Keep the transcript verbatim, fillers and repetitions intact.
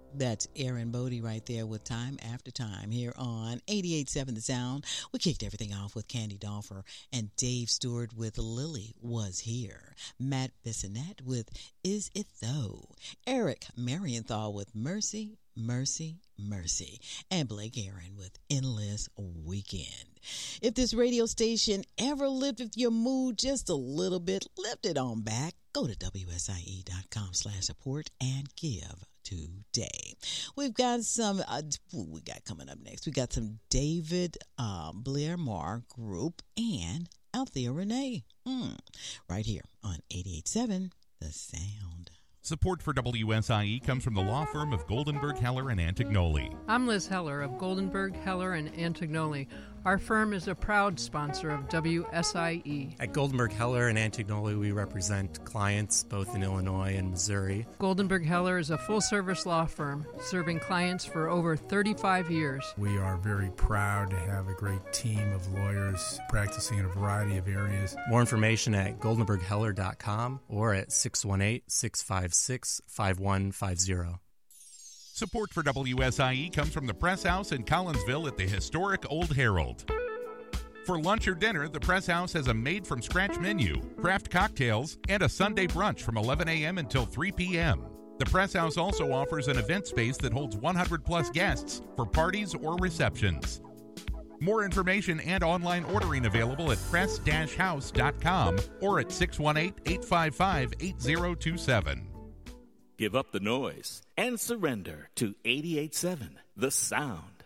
That's Aaron Bodie right there with Time After Time here on eighty-eight point seven The Sound. We kicked everything off with Candy Dolfer and Dave Stewart with Lily Was Here. Matt Bissonette with Is It Though? Eric Marienthal with Mercy, Mercy, Mercy. And Blake Aaron with Endless Weekend. If this radio station ever lifted your mood just a little bit, lift it on back. Go to W S I E dot com slash support and give today. We've got some, uh, we got coming up next. We got some David uh, Blair Marr Group and Althea Renee mm, right here on eighty-eight point seven The Sound. Support for W S I E comes from the law firm of Goldenberg, Heller, and Antignoli. I'm Liz Heller of Goldenberg, Heller, and Antignoli. Our firm is a proud sponsor of W S I E. At Goldenberg, Heller, and Antignoli, we represent clients both in Illinois and Missouri. Goldenberg, Heller is a full-service law firm serving clients for over thirty-five years. We are very proud to have a great team of lawyers practicing in a variety of areas. More information at goldenberg heller dot com or at six one eight, six five six, five one five zero. Support for W S I E comes from the Press House in Collinsville at the historic Old Herald. For lunch or dinner, the Press House has a made-from-scratch menu, craft cocktails, and a Sunday brunch from eleven a.m. until three p.m. The Press House also offers an event space that holds one hundred plus guests for parties or receptions. More information and online ordering available at press dash house dot com or at six one eight, eight five five, eight zero two seven. Give up the noise and surrender to eighty-eight point seven The Sound.